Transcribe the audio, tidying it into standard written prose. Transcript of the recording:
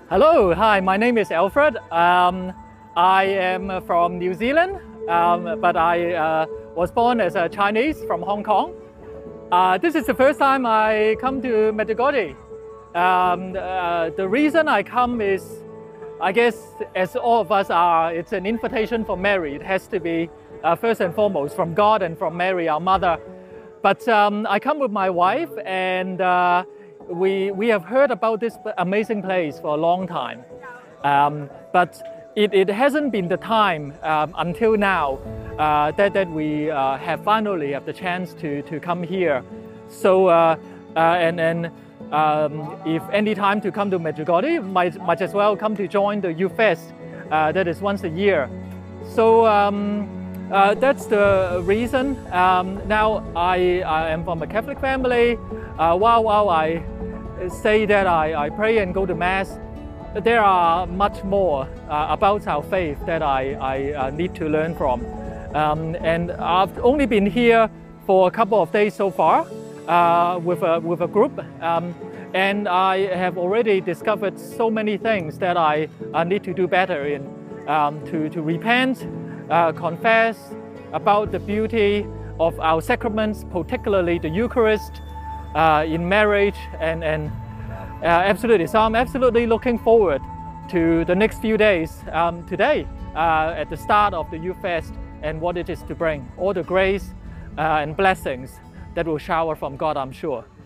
Hello, hi, my name is Alfred. I am from New Zealand, but I was born as a Chinese from Hong Kong. This is the first time I come to Medjugorje. The reason I come is, I guess, as all of us are, it's an invitation from Mary. It has to be first and foremost from God and from Mary, our mother. But I come with my wife, and we have heard about this amazing place for a long time. But it hasn't been the time until now that we have finally have the chance to come here. So if any time to come to Medjugorje, might as well come to join the Youth Fest that is once a year. So that's the reason. Now I am from a Catholic family. While I say that I pray and go to Mass, there are much more about our faith that I need to learn from. And I've only been here for a couple of days so far with a group. And I have already discovered so many things that I need to do better in, to repent, confess about the beauty of our sacraments, particularly the Eucharist, in marriage, and absolutely. So I'm absolutely looking forward to the next few days today at the start of the Youth Fest and what it is to bring, all the grace and blessings that will shower from God, I'm sure.